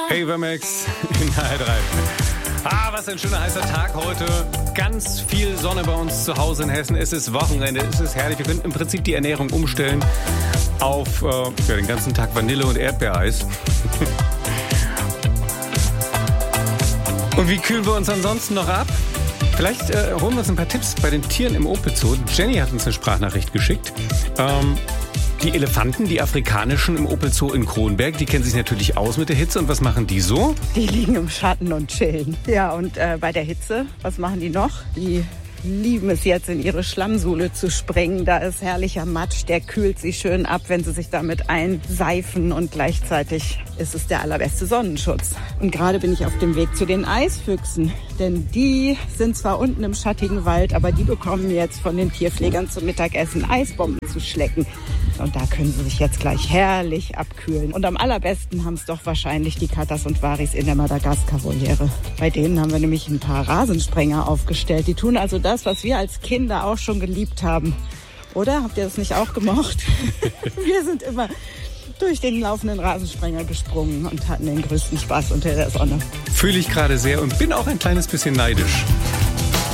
Max in HR3. Was ein schöner heißer Tag heute. Ganz viel Sonne bei uns zu Hause in Hessen. Es ist Wochenende, es ist herrlich. Wir können im Prinzip die Ernährung umstellen auf den ganzen Tag Vanille- und Erdbeereis. Und wie kühlen wir uns ansonsten noch ab? Vielleicht holen wir uns ein paar Tipps bei den Tieren im Opel Zoo. Jenny hat uns eine Sprachnachricht geschickt. Die Elefanten, die afrikanischen im Opel Zoo in Kronberg, die kennen sich natürlich aus mit der Hitze. Und was machen die so? Die liegen im Schatten und chillen. Ja, und bei der Hitze, was machen die noch? Die lieben es jetzt, in ihre Schlammsuhle zu springen. Da ist herrlicher Matsch, der kühlt sie schön ab, wenn sie sich damit einseifen. Und gleichzeitig ist es der allerbeste Sonnenschutz. Und gerade bin ich auf dem Weg zu den Eisfüchsen. Denn die sind zwar unten im schattigen Wald, aber die bekommen jetzt von den Tierpflegern zum Mittagessen Eisbomben zu schlecken. Und da können sie sich jetzt gleich herrlich abkühlen. Und am allerbesten haben es doch wahrscheinlich die Katas und Waris in der Madagaskar-Voliere. Bei denen haben wir nämlich ein paar Rasensprenger aufgestellt. Die tun also das, was wir als Kinder auch schon geliebt haben. Oder? Habt ihr das nicht auch gemocht? Wir sind immer durch den laufenden Rasensprenger gesprungen und hatten den größten Spaß unter der Sonne. Fühle ich gerade sehr und bin auch ein kleines bisschen neidisch.